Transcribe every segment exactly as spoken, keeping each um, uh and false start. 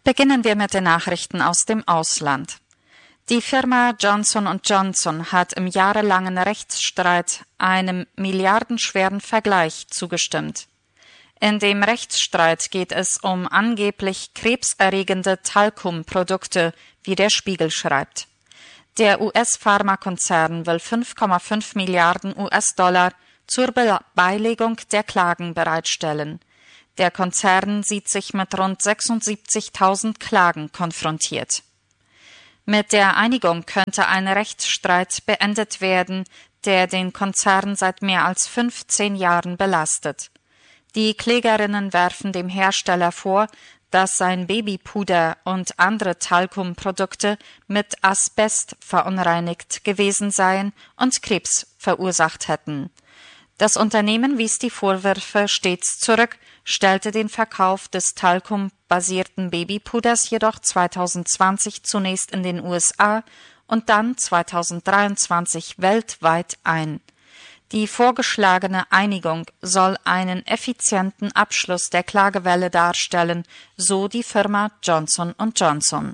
Beginnen wir mit den Nachrichten aus dem Ausland. Die Firma Johnson und Johnson hat im jahrelangen Rechtsstreit einem milliardenschweren Vergleich zugestimmt. In dem Rechtsstreit geht es um angeblich krebserregende Talkumprodukte, wie der Spiegel schreibt. Der U S-Pharmakonzern will fünf Komma fünf Milliarden U S-Dollar zur Beilegung der Klagen bereitstellen. Der Konzern sieht sich mit rund sechsundsiebzigtausend Klagen konfrontiert. Mit der Einigung könnte ein Rechtsstreit beendet werden, der den Konzern seit mehr als fünfzehn Jahren belastet. Die Klägerinnen werfen dem Hersteller vor, dass sein Babypuder und andere Talkumprodukte mit Asbest verunreinigt gewesen seien und Krebs verursacht hätten. Das Unternehmen wies die Vorwürfe stets zurück, stellte den Verkauf des Talkum-basierten Babypuders jedoch zweitausendzwanzig zunächst in den U S A und dann zweitausenddreiundzwanzig weltweit ein. Die vorgeschlagene Einigung soll einen effizienten Abschluss der Klagewelle darstellen, so die Firma Johnson und Johnson.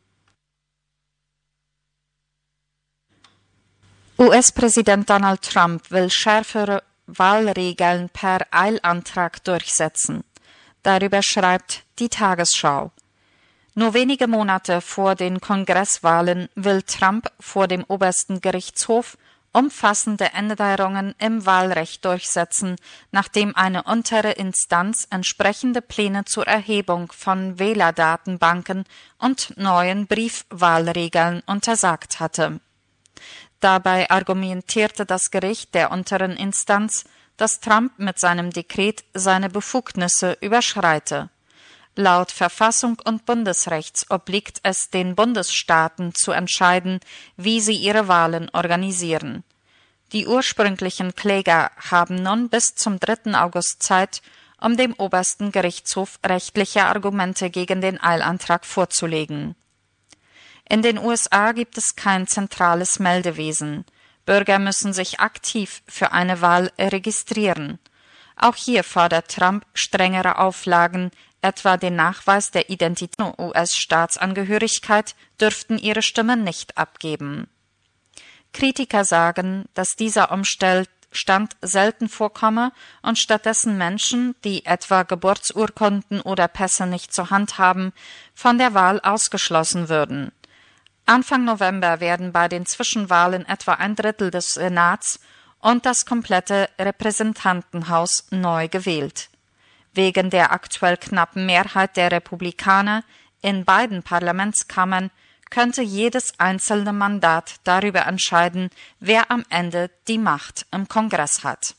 U S-Präsident Donald Trump will schärfere Wahlregeln per Eilantrag durchsetzen. Darüber schreibt die Tagesschau. Nur wenige Monate vor den Kongresswahlen will Trump vor dem obersten Gerichtshof umfassende Änderungen im Wahlrecht durchsetzen, nachdem eine untere Instanz entsprechende Pläne zur Erhebung von Wählerdatenbanken und neuen Briefwahlregeln untersagt hatte. Dabei argumentierte das Gericht der unteren Instanz, dass Trump mit seinem Dekret seine Befugnisse überschreite. Laut Verfassung und Bundesrechts obliegt es den Bundesstaaten zu entscheiden, wie sie ihre Wahlen organisieren. Die ursprünglichen Kläger haben nun bis zum dritten August Zeit, um dem obersten Gerichtshof rechtliche Argumente gegen den Eilantrag vorzulegen. In den U S A gibt es kein zentrales Meldewesen. Bürger müssen sich aktiv für eine Wahl registrieren. Auch hier fordert Trump strengere Auflagen, etwa den Nachweis der Identität und U S-Staatsangehörigkeit dürften ihre Stimme nicht abgeben. Kritiker sagen, dass dieser Umstand selten vorkomme und stattdessen Menschen, die etwa Geburtsurkunden oder Pässe nicht zur Hand haben, von der Wahl ausgeschlossen würden. Anfang November werden bei den Zwischenwahlen etwa ein Drittel des Senats und das komplette Repräsentantenhaus neu gewählt. Wegen der aktuell knappen Mehrheit der Republikaner in beiden Parlamentskammern könnte jedes einzelne Mandat darüber entscheiden, wer am Ende die Macht im Kongress hat.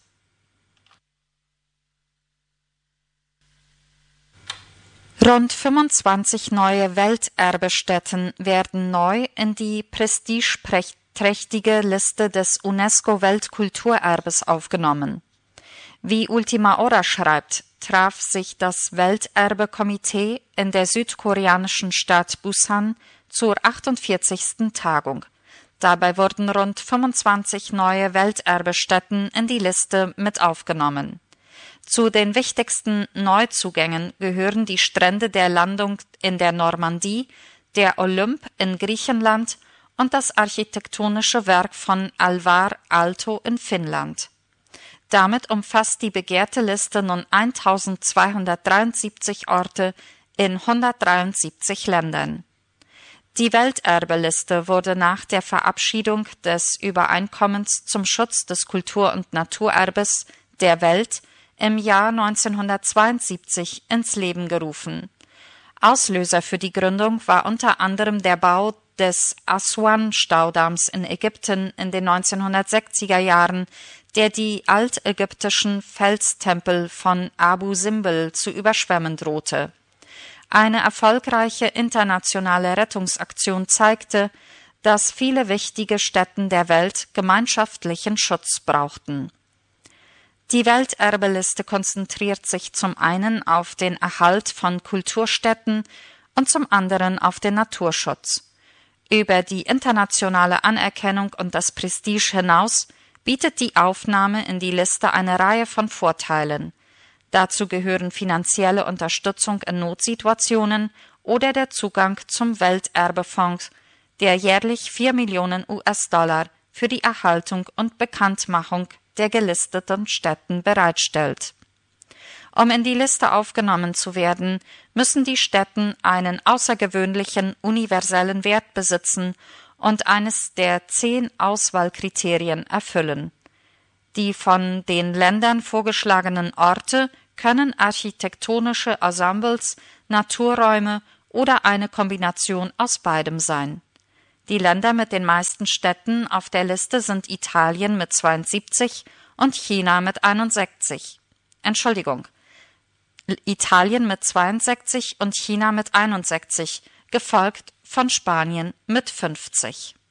Rund fünfundzwanzig neue Welterbestätten werden neu in die prestigeträchtige Liste des UNESCO-Weltkulturerbes aufgenommen. Wie Ultima Hora schreibt, traf sich das Welterbekomitee in der südkoreanischen Stadt Busan zur achtundvierzigsten Tagung. Dabei wurden rund fünfundzwanzig neue Welterbestätten in die Liste mit aufgenommen. Zu den wichtigsten Neuzugängen gehören die Strände der Landung in der Normandie, der Olymp in Griechenland und das architektonische Werk von Alvar Aalto in Finnland. Damit umfasst die begehrte Liste nun eintausendzweihundertdreiundsiebzig Orte in hundertdreiundsiebzig Ländern. Die Welterbeliste wurde nach der Verabschiedung des Übereinkommens zum Schutz des Kultur- und Naturerbes der Welt im Jahr neunzehnhundertzweiundsiebzig ins Leben gerufen. Auslöser für die Gründung war unter anderem der Bau des Aswan-Staudamms in Ägypten in den neunzehnhundertsechziger Jahren, der die altägyptischen Felstempel von Abu Simbel zu überschwemmen drohte. Eine erfolgreiche internationale Rettungsaktion zeigte, dass viele wichtige Stätten der Welt gemeinschaftlichen Schutz brauchten. Die Welterbeliste konzentriert sich zum einen auf den Erhalt von Kulturstätten und zum anderen auf den Naturschutz. Über die internationale Anerkennung und das Prestige hinaus bietet die Aufnahme in die Liste eine Reihe von Vorteilen. Dazu gehören finanzielle Unterstützung in Notsituationen oder der Zugang zum Welterbefonds, der jährlich vier Millionen U S-Dollar für die Erhaltung und Bekanntmachung der gelisteten Stätten bereitstellt. Um in die Liste aufgenommen zu werden, müssen die Stätten einen außergewöhnlichen universellen Wert besitzen und eines der zehn Auswahlkriterien erfüllen. Die von den Ländern vorgeschlagenen Orte können architektonische Ensembles, Naturräume oder eine Kombination aus beidem sein. Die Länder mit den meisten Städten auf der Liste sind Italien mit zweiundsiebzig und China mit einundsechzig. Entschuldigung. Italien mit zweiundsechzig und China mit einundsechzig, gefolgt von Spanien mit fünfzig.